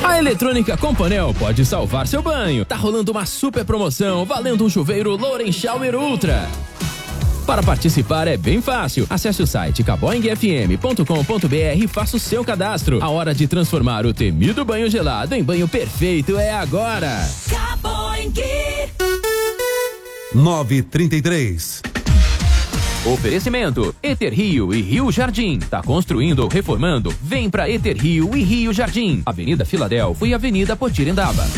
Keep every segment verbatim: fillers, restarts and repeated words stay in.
A Eletrônica Companel pode salvar seu banho. Tá rolando uma super promoção valendo um chuveiro Loren Shower Ultra. Para participar é bem fácil. Acesse o site caboing f m ponto com ponto b r e faça o seu cadastro. A hora de transformar o temido banho gelado em banho perfeito é agora. Caboing. nove e trinta e três. Oferecimento: Eter Rio e Rio Jardim. Tá construindo ou reformando? Vem pra Eter Rio e Rio Jardim. Avenida Filadélfia e Avenida Potirendaba.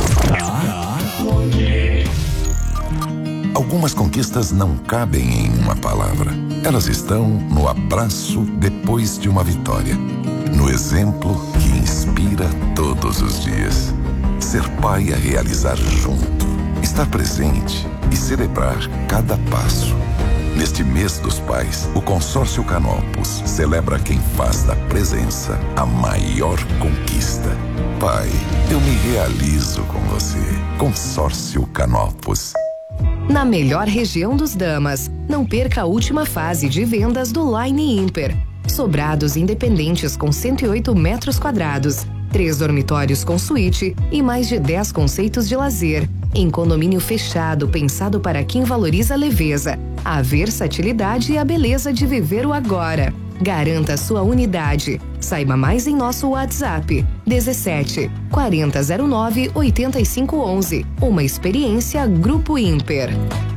Algumas conquistas não cabem em uma palavra. Elas estão no abraço depois de uma vitória. No exemplo que inspira todos os dias. Ser pai é realizar junto. Estar presente e celebrar cada passo. Neste mês dos pais, o Consórcio Canopus celebra quem faz da presença a maior conquista. Pai, eu me realizo com você. Consórcio Canopus. Na melhor região dos Damas, não perca a última fase de vendas do Line Imper. Sobrados independentes com cento e oito metros quadrados, três dormitórios com suíte e mais de dez conceitos de lazer. Em condomínio fechado pensado para quem valoriza a leveza, a versatilidade e a beleza de viver o agora. Garanta sua unidade. Saiba mais em nosso WhatsApp dezessete, quarenta zero nove, oitenta e cinco onze. Uma experiência Grupo Imper.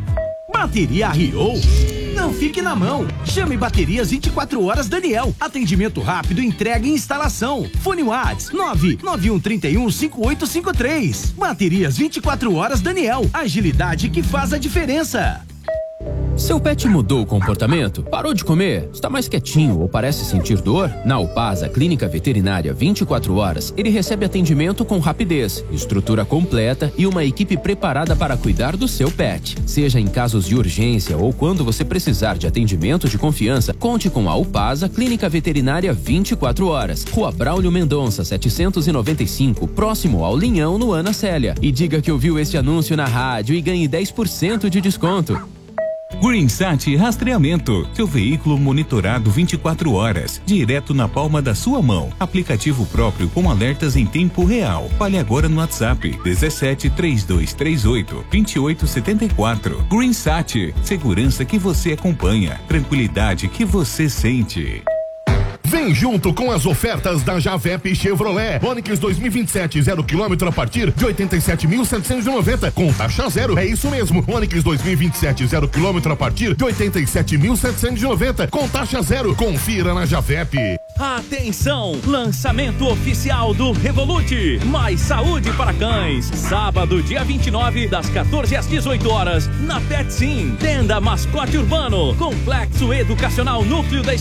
Bateria Rio. Não fique na mão. Chame Baterias vinte e quatro horas Daniel. Atendimento rápido, entrega e instalação. Fone Whats nove nove um três um cinco oito cinco três. Baterias vinte e quatro horas Daniel. Agilidade que faz a diferença. Seu pet mudou o comportamento? Parou de comer? Está mais quietinho ou parece sentir dor? Na Upasa Clínica Veterinária vinte e quatro horas, ele recebe atendimento com rapidez, estrutura completa e uma equipe preparada para cuidar do seu pet. Seja em casos de urgência ou quando você precisar de atendimento de confiança, conte com a Upasa Clínica Veterinária vinte e quatro horas. Rua Braulio Mendonça, setecentos e noventa e cinco, próximo ao Linhão, no Ana Célia. E diga que ouviu este anúncio na rádio e ganhe dez por cento de desconto. GreenSat Rastreamento, seu veículo monitorado vinte e quatro horas, direto na palma da sua mão. Aplicativo próprio com alertas em tempo real. Fale agora no WhatsApp dezessete, trinta e dois trinta e oito, vinte e oito setenta e quatro. GreenSat, segurança que você acompanha, tranquilidade que você sente. Vem junto com as ofertas da Javep Chevrolet. Onix dois mil e vinte e sete, zero quilômetro a partir de oitenta e sete mil setecentos e noventa, com taxa zero. É isso mesmo. Onix dois mil e vinte e sete, zero quilômetro a partir de oitenta e sete mil setecentos e noventa, com taxa zero. Confira na Javep. Atenção! Lançamento oficial do Revolut. Mais saúde para cães. Sábado, dia vinte e nove, das quatorze às dezoito horas, na Pet Sim. Tenda Mascote Urbano. Complexo Educacional Núcleo da